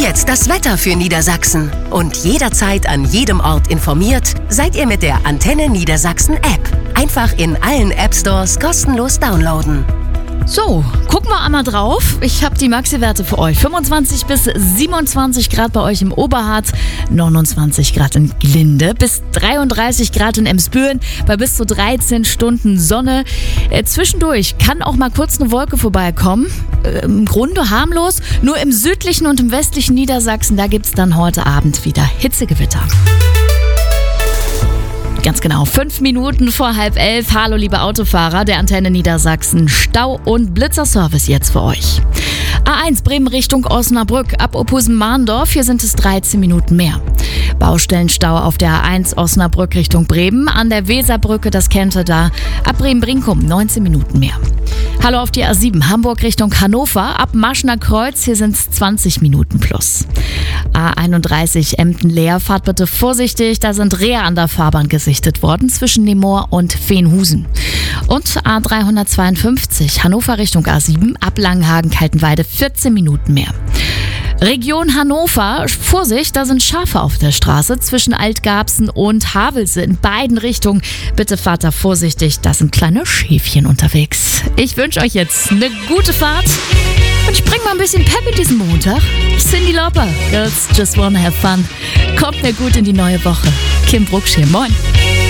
jetzt das Wetter für Niedersachsen. Und jederzeit an jedem Ort informiert seid ihr mit der Antenne Niedersachsen App. Einfach in allen App-Stores kostenlos downloaden. So, gucken wir einmal drauf. Ich habe die Maxi-Werte für euch. 25 bis 27 Grad bei euch im Oberharz, 29 Grad in Glinde, bis 33 Grad in Emsbüren, bei bis zu 13 Stunden Sonne. Zwischendurch kann auch mal kurz eine Wolke vorbeikommen. Im Grunde harmlos, nur im südlichen und im westlichen Niedersachsen, da gibt es dann heute Abend wieder Hitzegewitter. Ganz genau, 5 Minuten vor 10:30. Hallo liebe Autofahrer der Antenne Niedersachsen. Stau- und Blitzerservice jetzt für euch. A1 Bremen Richtung Osnabrück. Ab Ophusen-Mahndorf, hier sind es 13 Minuten mehr. Baustellenstau auf der A1 Osnabrück Richtung Bremen. An der Weserbrücke, das kennt ihr da. Ab Bremen-Brinkum 19 Minuten mehr. Hallo auf die A7 Hamburg Richtung Hannover. Ab Maschner Kreuz, hier sind es 20 Minuten plus. A31 Emden-Leer, fahrt bitte vorsichtig. Da sind Reher an der Fahrbahn gesichtet worden zwischen Nemoor und Veenhusen. Und A352 Hannover Richtung A7 ab Langenhagen-Kaltenweide 14 Minuten mehr. Region Hannover, Vorsicht, da sind Schafe auf der Straße zwischen Altgarbsen und Havelse in beiden Richtungen. Bitte fahrt da vorsichtig, da sind kleine Schäfchen unterwegs. Ich wünsche euch jetzt eine gute Fahrt und ich bring mal ein bisschen Pep in diesen Montag. Cyndi Lauper, Girls Just Wanna Have Fun. Kommt mir gut in die neue Woche. Kim Brucksch hier, moin.